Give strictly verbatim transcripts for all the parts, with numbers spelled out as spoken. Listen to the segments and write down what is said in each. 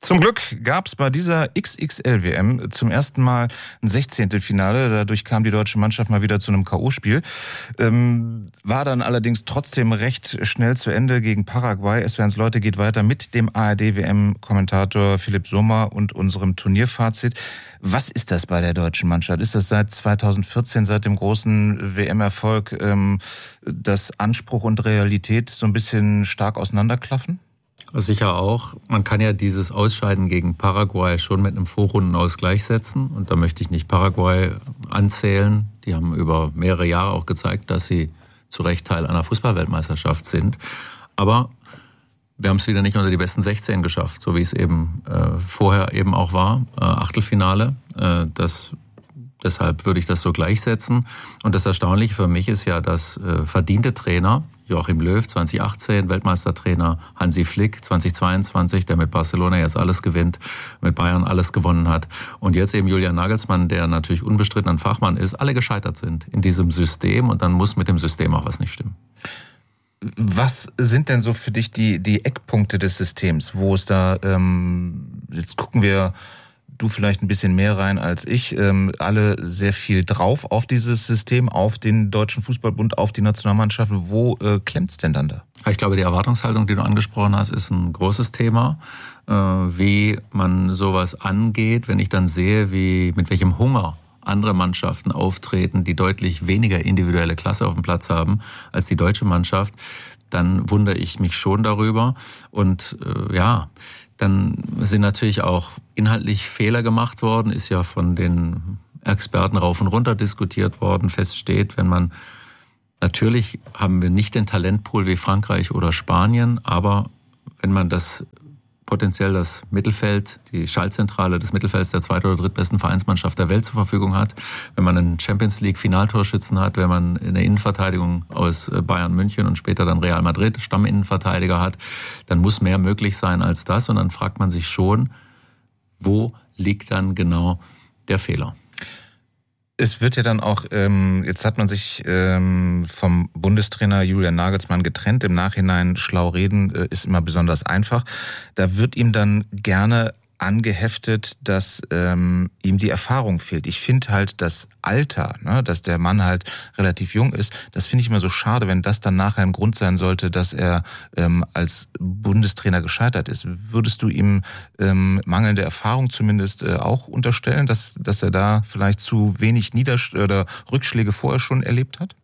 Zum Glück gab es bei dieser X X L W M zum ersten Mal ein Sechzehntelfinale. Dadurch kam die deutsche Mannschaft mal wieder zu einem K O-Spiel. Ähm, war dann allerdings trotzdem recht schnell zu Ende gegen Paraguay. S W R eins Leute geht weiter mit dem A R D-W M-Kommentator Philipp Sommer und unserem Turnierfazit. Was ist das bei der deutschen Mannschaft? Ist das seit zweitausendvierzehn, seit dem großen W M-Erfolg, ähm, dass Anspruch und Realität so ein bisschen stark auseinanderklaffen? Sicher auch. Man kann ja dieses Ausscheiden gegen Paraguay schon mit einem Vorrundenaus gleichsetzen. Und da möchte ich nicht Paraguay anzählen. Die haben über mehrere Jahre auch gezeigt, dass sie zu Recht Teil einer Fußballweltmeisterschaft sind. Aber wir haben es wieder nicht unter die besten sechzehn geschafft, so wie es eben äh, vorher eben auch war. Äh, Achtelfinale. Äh, das, deshalb würde ich das so gleichsetzen. Und das Erstaunliche für mich ist ja, dass äh, verdiente Trainer, Joachim Löw zweitausendachtzehn, Weltmeistertrainer Hansi Flick zweitausendzweiundzwanzig, der mit Barcelona jetzt alles gewinnt, mit Bayern alles gewonnen hat. Und jetzt eben Julian Nagelsmann, der natürlich unbestritten ein Fachmann ist, alle gescheitert sind in diesem System. Und dann muss mit dem System auch was nicht stimmen. Was sind denn so für dich die, die Eckpunkte des Systems, wo es da, ähm, jetzt gucken wir, du vielleicht ein bisschen mehr rein als ich, ähm, alle sehr viel drauf auf dieses System, auf den Deutschen Fußballbund, auf die Nationalmannschaften. Wo äh, klemmt's denn dann da? Ich glaube, die Erwartungshaltung, die du angesprochen hast, ist ein großes Thema. Äh, wie man sowas angeht, wenn ich dann sehe, wie mit welchem Hunger andere Mannschaften auftreten, die deutlich weniger individuelle Klasse auf dem Platz haben als die deutsche Mannschaft, dann wundere ich mich schon darüber. Und äh, ja, dann sind natürlich auch inhaltlich Fehler gemacht worden, ist ja von den Experten rauf und runter diskutiert worden. Fest steht, wenn man, natürlich haben wir nicht den Talentpool wie Frankreich oder Spanien, aber wenn man das potenziell das Mittelfeld, die Schaltzentrale des Mittelfelds der zweit- oder drittbesten Vereinsmannschaft der Welt zur Verfügung hat, wenn man einen Champions League Finaltorschützen hat, wenn man eine Innenverteidigung aus Bayern München und später dann Real Madrid Stamminnenverteidiger hat, dann muss mehr möglich sein als das. Und dann fragt man sich schon, wo liegt dann genau der Fehler? Es wird ja dann auch, ähm, jetzt hat man sich ähm, vom Bundestrainer Julian Nagelsmann getrennt. Im Nachhinein schlau reden äh, ist immer besonders einfach. Da wird ihm dann gerne angeheftet, dass ähm, ihm die Erfahrung fehlt. Ich finde halt das Alter, ne, dass der Mann halt relativ jung ist, das finde ich immer so schade, wenn das dann nachher ein Grund sein sollte, dass er ähm, als Bundestrainer gescheitert ist. Würdest du ihm ähm, mangelnde Erfahrung zumindest äh, auch unterstellen, dass, dass er da vielleicht zu wenig Niedersch- oder Rückschläge vorher schon erlebt hat?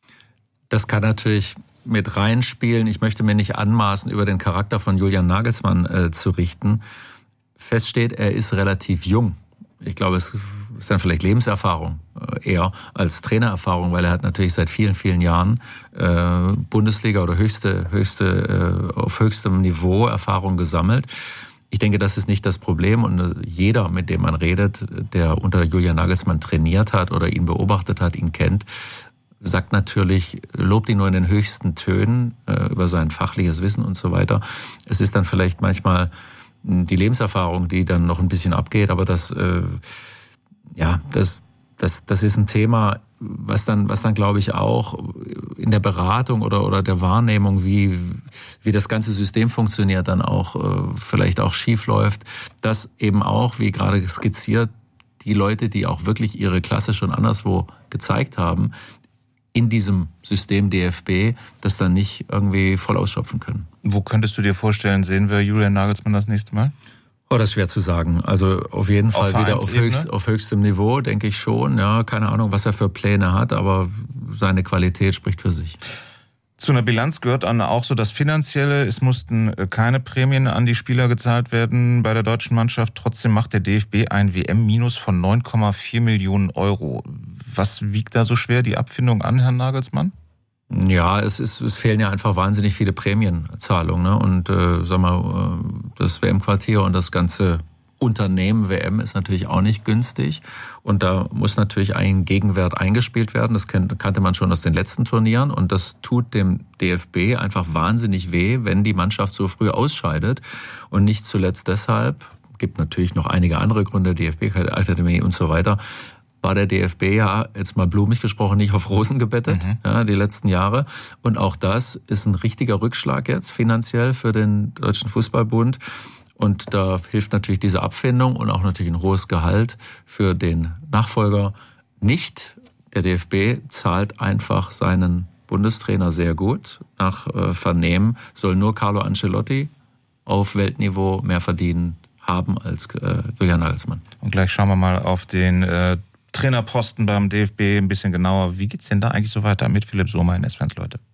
Das kann natürlich mit reinspielen. Ich möchte mir nicht anmaßen, über den Charakter von Julian Nagelsmann äh, zu richten. Fest steht, er ist relativ jung. Ich glaube, es ist dann vielleicht Lebenserfahrung eher als Trainererfahrung, weil er hat natürlich seit vielen, vielen Jahren äh, Bundesliga oder höchste, höchste, äh, auf höchstem Niveau Erfahrung gesammelt. Ich denke, das ist nicht das Problem und jeder, mit dem man redet, der unter Julian Nagelsmann trainiert hat oder ihn beobachtet hat, ihn kennt, sagt natürlich, lobt ihn nur in den höchsten Tönen äh, über sein fachliches Wissen und so weiter. Es ist dann vielleicht manchmal die Lebenserfahrung, die dann noch ein bisschen abgeht, aber das, äh, ja, das, das, das ist ein Thema, was dann, was dann, glaube ich, auch in der Beratung oder oder der Wahrnehmung, wie wie das ganze System funktioniert, dann auch äh, vielleicht auch schief läuft. Das eben auch, wie gerade skizziert, die Leute, die auch wirklich ihre Klasse schon anderswo gezeigt haben, in diesem System D F B, das dann nicht irgendwie voll ausschöpfen können. Wo könntest du dir vorstellen, sehen wir Julian Nagelsmann das nächste Mal? Oh, das ist schwer zu sagen. Also auf jeden Fall auf wieder auf, höchst, auf höchstem Niveau, denke ich schon. Ja, keine Ahnung, was er für Pläne hat, aber seine Qualität spricht für sich. Zu einer Bilanz gehört dann auch so das Finanzielle. Es mussten keine Prämien an die Spieler gezahlt werden bei der deutschen Mannschaft. Trotzdem macht der D F B ein W M-Minus von neun Komma vier Millionen Euro. Was wiegt da so schwer die Abfindung an, Herrn Nagelsmann? Ja, es ist, es fehlen ja einfach wahnsinnig viele Prämienzahlungen, ne? Und äh, sag mal, das W M-Quartier und das ganze Unternehmen W M ist natürlich auch nicht günstig und da muss natürlich ein Gegenwert eingespielt werden. Das kannte man schon aus den letzten Turnieren und das tut dem D F B einfach wahnsinnig weh, wenn die Mannschaft so früh ausscheidet und nicht zuletzt deshalb, gibt natürlich noch einige andere Gründe, D F B-Akademie und so weiter, war der D F B ja, jetzt mal blumig gesprochen, nicht auf Rosen gebettet, mhm. ja, die letzten Jahre. Und auch das ist ein richtiger Rückschlag jetzt finanziell für den Deutschen Fußballbund. Und da hilft natürlich diese Abfindung und auch natürlich ein hohes Gehalt für den Nachfolger nicht. Der D F B zahlt einfach seinen Bundestrainer sehr gut. Nach äh, Vernehmen soll nur Carlo Ancelotti auf Weltniveau mehr verdienen haben als äh, Julian Nagelsmann. Und gleich schauen wir mal auf den äh, Trainerposten beim D F B ein bisschen genauer. Wie geht's denn da eigentlich so weiter mit Philipp Sohmer in S eins, Leute?